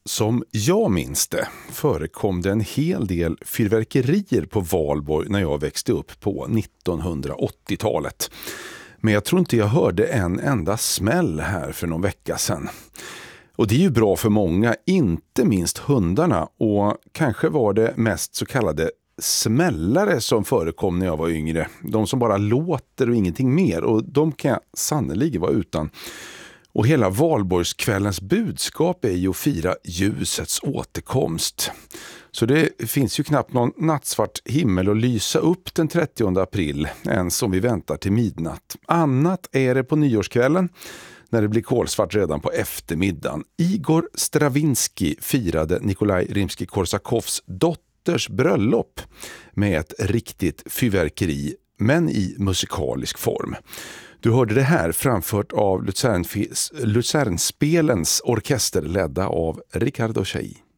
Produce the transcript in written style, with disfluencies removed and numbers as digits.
Som jag minns det förekom det en hel del fyrverkerier på Valborg när jag växte upp på 1980-talet. Men jag tror inte jag hörde en enda smäll här för någon vecka sedan. Och det är ju bra för många, inte minst hundarna, och kanske var det mest så kallade smällare som förekom när jag var yngre. De som bara låter och ingenting mer, och de kan jag sannolikt vara utan. Och hela Valborgskvällens budskap är ju att fira ljusets återkomst. Så det finns ju knappt någon nattsvart himmel att lysa upp den 30 april, än som vi väntar till midnatt. Annat är det på nyårskvällen, när det blir kolsvart redan på eftermiddagen. Igor Stravinsky firade Nikolaj Rimsky-Korsakovs dotters bröllop med ett riktigt fyrverkeri, men i musikalisk form. Du hörde det här framfört av Luzernspelens orkester ledda av Ricardo Chailly.